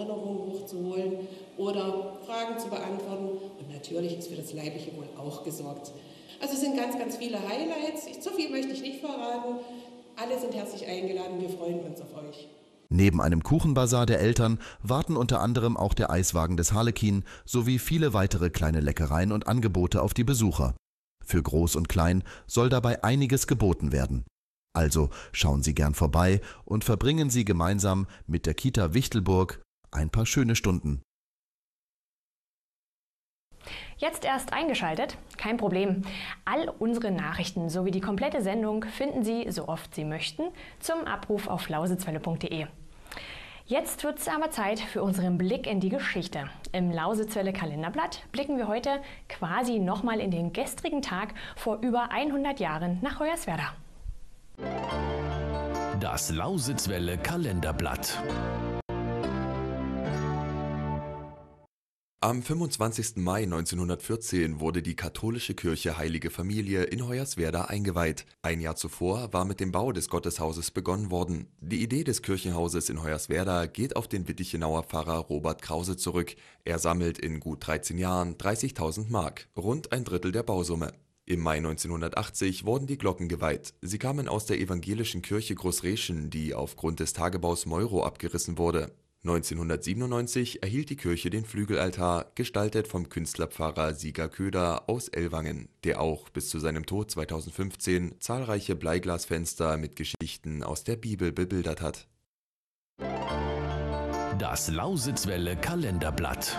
Erinnerungen hochzuholen oder Fragen zu beantworten. Und natürlich ist für das Leibliche wohl auch gesorgt. Also es sind ganz, ganz viele Highlights. So viel möchte ich nicht verraten. Alle sind herzlich eingeladen. Wir freuen uns auf euch. Neben einem Kuchenbazar der Eltern warten unter anderem auch der Eiswagen des Harlekin sowie viele weitere kleine Leckereien und Angebote auf die Besucher. Für Groß und Klein soll dabei einiges geboten werden. Also schauen Sie gern vorbei und verbringen Sie gemeinsam mit der Kita Wichtelburg ein paar schöne Stunden. Jetzt erst eingeschaltet? Kein Problem. All unsere Nachrichten sowie die komplette Sendung finden Sie, so oft Sie möchten, zum Abruf auf lausitzwelle.de. Jetzt wird es aber Zeit für unseren Blick in die Geschichte. Im Lausitzwelle Kalenderblatt blicken wir heute quasi nochmal in den gestrigen Tag vor über 100 Jahren nach Hoyerswerda. Das Lausitzwelle Kalenderblatt. Am 25. Mai 1914 wurde die katholische Kirche Heilige Familie in Hoyerswerda eingeweiht. Ein Jahr zuvor war mit dem Bau des Gotteshauses begonnen worden. Die Idee des Kirchenhauses in Hoyerswerda geht auf den Wittichenauer Pfarrer Robert Krause zurück. Er sammelt in gut 13 Jahren 30.000 Mark, rund ein Drittel der Bausumme. Im Mai 1980 wurden die Glocken geweiht. Sie kamen aus der evangelischen Kirche Großreschen, die aufgrund des Tagebaus Meuro abgerissen wurde. 1997 erhielt die Kirche den Flügelaltar, gestaltet vom Künstlerpfarrer Sieger Köder aus Ellwangen, der auch bis zu seinem Tod 2015 zahlreiche Bleiglasfenster mit Geschichten aus der Bibel bebildert hat. Das Lausitzwelle Kalenderblatt.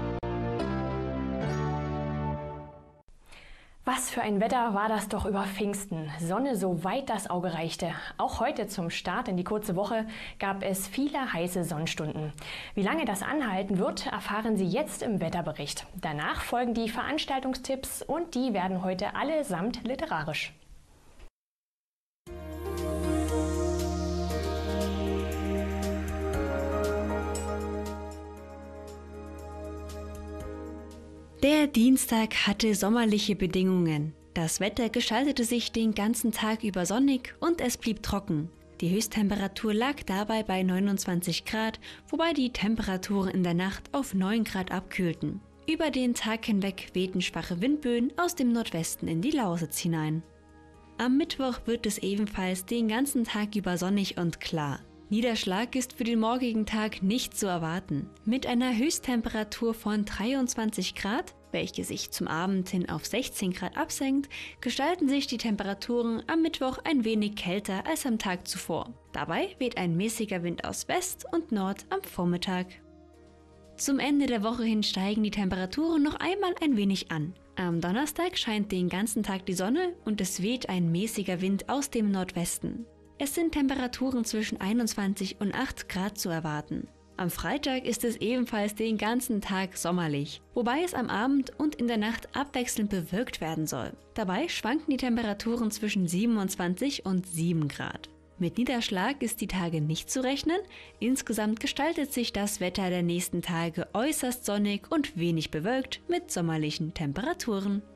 Was für ein Wetter war das doch über Pfingsten. Sonne, so weit das Auge reichte. Auch heute zum Start in die kurze Woche gab es viele heiße Sonnenstunden. Wie lange das anhalten wird, erfahren Sie jetzt im Wetterbericht. Danach folgen die Veranstaltungstipps und die werden heute allesamt literarisch. Der Dienstag hatte sommerliche Bedingungen. Das Wetter gestaltete sich den ganzen Tag über sonnig und es blieb trocken. Die Höchsttemperatur lag dabei bei 29 Grad, wobei die Temperaturen in der Nacht auf 9 Grad abkühlten. Über den Tag hinweg wehten schwache Windböen aus dem Nordwesten in die Lausitz hinein. Am Mittwoch wird es ebenfalls den ganzen Tag über sonnig und klar. Niederschlag ist für den morgigen Tag nicht zu erwarten. Mit einer Höchsttemperatur von 23 Grad, welche sich zum Abend hin auf 16 Grad absenkt, gestalten sich die Temperaturen am Mittwoch ein wenig kälter als am Tag zuvor. Dabei weht ein mäßiger Wind aus West und Nord am Vormittag. Zum Ende der Woche hin steigen die Temperaturen noch einmal ein wenig an. Am Donnerstag scheint den ganzen Tag die Sonne und es weht ein mäßiger Wind aus dem Nordwesten. Es sind Temperaturen zwischen 21 und 8 Grad zu erwarten. Am Freitag ist es ebenfalls den ganzen Tag sommerlich, wobei es am Abend und in der Nacht abwechselnd bewölkt werden soll. Dabei schwanken die Temperaturen zwischen 27 und 7 Grad. Mit Niederschlag ist die Tage nicht zu rechnen. Insgesamt gestaltet sich das Wetter der nächsten Tage äußerst sonnig und wenig bewölkt mit sommerlichen Temperaturen.